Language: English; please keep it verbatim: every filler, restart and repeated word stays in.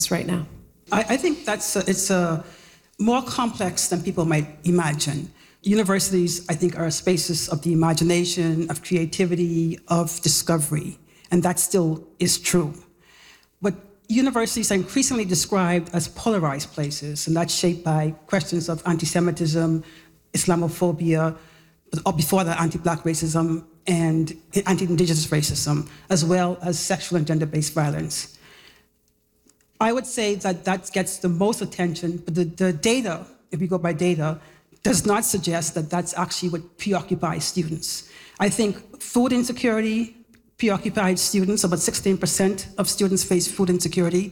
right now? I, I think that's a, it's a more complex than people might imagine. Universities, I think, are spaces of the imagination, of creativity, of discovery, and that still is true. But universities are increasingly described as polarized places, and that's shaped by questions of anti-Semitism, Islamophobia, or before that, anti-Black racism and anti-Indigenous racism, as well as sexual and gender-based violence. I would say that that gets the most attention, but the, the data, if we go by data, does not suggest that that's actually what preoccupies students. I think food insecurity preoccupies students. About sixteen percent of students face food insecurity.